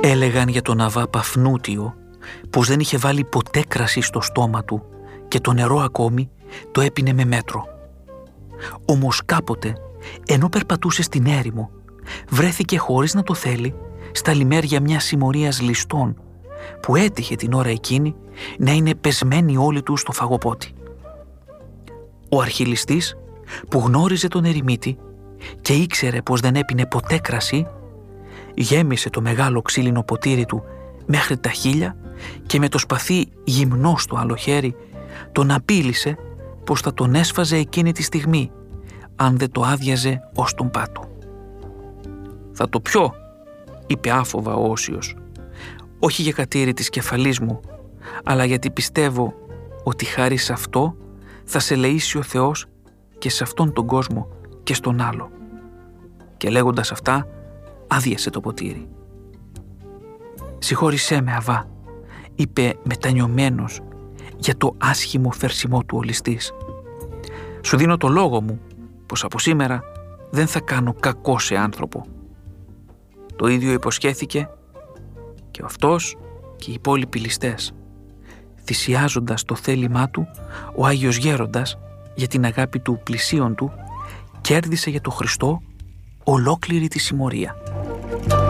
Έλεγαν για τον Αβά Παφνούτιο πως δεν είχε βάλει ποτέ κρασί στο στόμα του και το νερό ακόμη το έπινε με μέτρο. Όμως κάποτε, ενώ περπατούσε στην έρημο, βρέθηκε χωρίς να το θέλει στα λιμέρια μιας συμμορίας ληστών που έτυχε την ώρα εκείνη να είναι πεσμένοι όλοι τους στο φαγοπότι. Ο αρχιληστής, που γνώριζε τον ερημίτη και ήξερε πως δεν έπινε ποτέ κρασί, γέμισε το μεγάλο ξύλινο ποτήρι του μέχρι τα χείλια και με το σπαθί γυμνό στο άλλο χέρι τον απείλησε πως θα τον έσφαζε εκείνη τη στιγμή αν δεν το άδειαζε ως τον πάτο. «Θα το πιω», είπε άφοβα ο Όσιος, «όχι για κατήρι της κεφαλής μου, αλλά γιατί πιστεύω ότι χάρη σε αυτό θα σε ελεήσει ο Θεός και σε αυτόν τον κόσμο και στον άλλο». Και λέγοντας αυτά άδειασε το ποτήρι. «Συγχώρησέ με, Αβά», είπε μετανιωμένος για το άσχημο φερσιμό του ο ληστής. «Σου δίνω το λόγο μου πως από σήμερα δεν θα κάνω κακό σε άνθρωπο». Το ίδιο υποσχέθηκε και αυτός και οι υπόλοιποι ληστές, θυσιάζοντας το θέλημά του, ο Άγιος Γέροντας για την αγάπη του πλησίον του κέρδισε για το Χριστό ολόκληρη τη συμμορία.